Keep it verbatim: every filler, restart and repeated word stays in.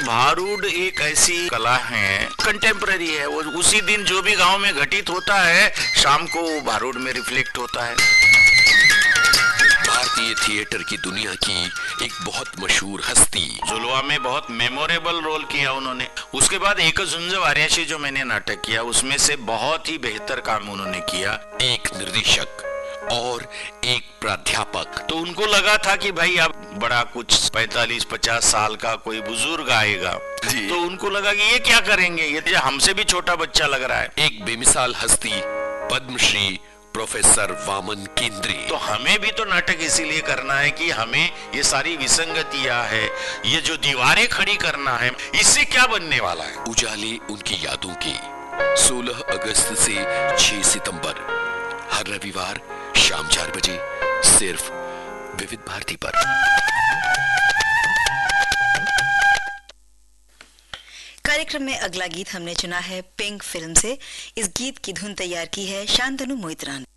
भारूड एक ऐसी कला है, कंटेम्पररी है। वो उसी दिन जो भी गांव में घटित होता है, शाम को वो भारूड में रिफ्लेक्ट होता है। भारतीय थिएटर की दुनिया की एक बहुत मशहूर हस्ती, जुलवा में बहुत मेमोरेबल रोल किया उन्होंने। उसके बाद एक झुंझ वार्याशी जो मैंने नाटक किया, उसमें से बहुत ही बेहतर काम उन्होंने किया। एक निर्देशक और एक प्राध्यापक। तो उनको लगा था कि भाई अब बड़ा कुछ पैंतालीस पचास साल का कोई बुजुर्ग आएगा, तो उनको लगा कि ये क्या करेंगे, ये हमसे भी छोटा बच्चा लग रहा है। एक बेमिसाल हस्ती, पद्मश्री प्रोफेसर वामन केंद्रे। तो हमें भी तो नाटक इसीलिए करना है कि हमें ये सारी विसंगतियां है, ये जो दीवारें खड़ी करना है, इससे क्या बनने वाला है। उजाले उनकी यादों के सोलह अगस्त से छह सितंबर, हर रविवार शाम चार बजे, सिर्फ विविध भारती पर। कार्यक्रम में अगला गीत हमने चुना है पिंक फिल्म से। इस गीत की धुन तैयार की है शांतनु मोहितरान।